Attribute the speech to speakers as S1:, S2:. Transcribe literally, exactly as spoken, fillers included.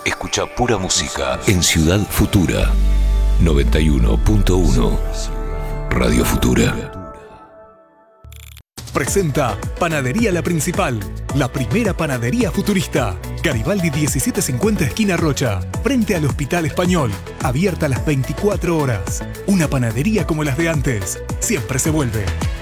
S1: Escucha pura música en Ciudad Futura. noventa y uno punto uno Radio Futura.
S2: Presenta Panadería La Principal, la primera panadería futurista. Garibaldi diecisiete cincuenta esquina Rocha, frente al Hospital Español. Abierta las veinticuatro horas. Una panadería como las de antes. Siempre se vuelve.